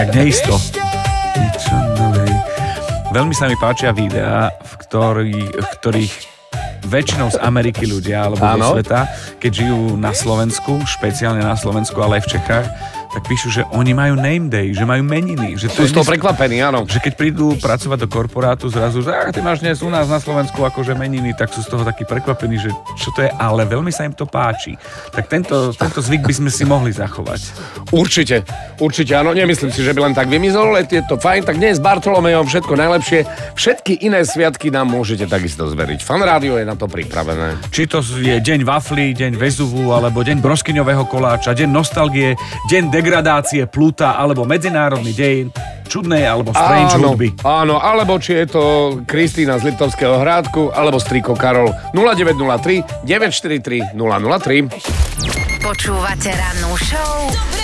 nejak neisto. Niečo novej. Veľmi sa mi páčia videá, v ktorých väčšinou z Ameriky ľudia, alebo zo sveta, keď žijú na Slovensku, špeciálne na Slovensku, ale aj v Čechách, tak píšu, že oni majú name day, že majú meniny. Že sú z toho prekvapení, áno. Že keď prídu pracovať do korporátu zrazu, že ty máš dnes u nás na Slovensku akože meniny, tak sú z toho takí prekvapení, že čo to je, ale veľmi sa im to páči. Tak tento zvyk by sme si mohli zachovať. Určite áno, nemyslím si, že by len tak vymizol, ale je to fajn, tak dnes s Bartolomejom všetko najlepšie. Všetky iné sviatky nám môžete takisto zveriť. Fan rádio je na to pripravené. Či to je deň waflí, deň Vezuvu, alebo deň broskyňového koláča, deň nostalgie, deň degradácie Pluta, alebo medzinárodný deň čudnej alebo strange hudby. Áno, alebo či je to Kristýna z Liptovského Hrádku, alebo striko Karol 0903 943 003. Počúvate rannú show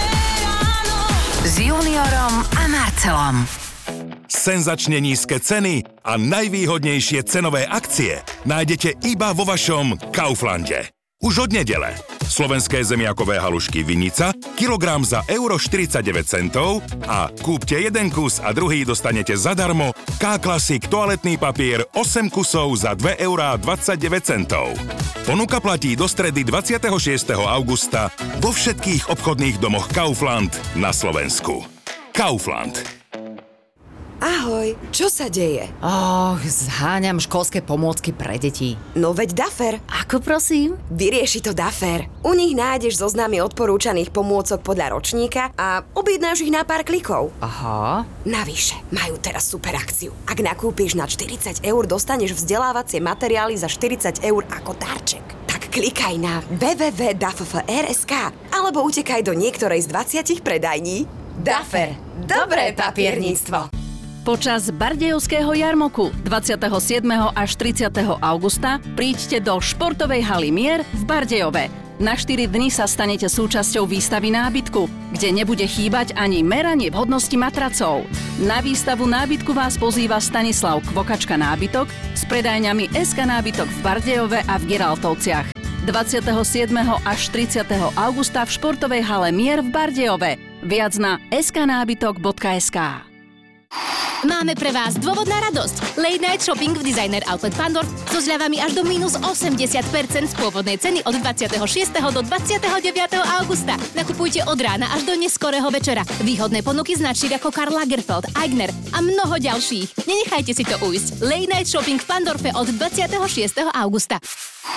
s Juniorom a Marcelom. Senzačne nízke ceny a najvýhodnejšie cenové akcie nájdete iba vo vašom Kauflande. Už od nedele. Slovenské zemiakové halušky Vinica, kilogram za €49 a kúpte jeden kus a druhý dostanete zadarmo K-Classic toaletný papier 8 kusov za €2,29. Ponuka platí do stredy 26. augusta vo všetkých obchodných domoch Kaufland na Slovensku. Kaufland. Ahoj, čo sa deje? Zháňam školské pomôcky pre deti. No veď Dafer. Ako prosím? Vyrieši to Dafer. U nich nájdeš zoznamy odporúčaných pomôcok podľa ročníka a objednáš ich na pár klikov. Aha. Navyše, majú teraz super akciu. Ak nakúpiš na 40 €, dostaneš vzdelávacie materiály za 40 € ako darček. Tak klikaj na www.daff.sk alebo utekaj do niektorej z 20 predajní. Dafer. Dobré papierníctvo. Počas Bardejovského jarmoku 27. až 30. augusta príďte do športovej haly Mier v Bardejove. Na 4 dni sa stanete súčasťou výstavy nábytku, kde nebude chýbať ani meranie vhodnosti matracov. Na výstavu nábytku vás pozýva Stanislav Kvokačka nábytok s predajňami SK nábytok v Bardejove a v Geraltovciach. 27. až 30. augusta v športovej hale Mier v Bardejove. Viac na sknábytok.sk. Máme pre vás dôvod na radosť. Late Night Shopping v Designer Outlet Pandorf so zľavami až do minus 80% z pôvodnej ceny od 26. do 29. augusta. Nakupujte od rána až do neskorého večera. Výhodné ponuky značiek ako Karl Lagerfeld, Aigner a mnoho ďalších. Nenechajte si to ujsť. Late Night Shopping v Pandorfe od 26. augusta.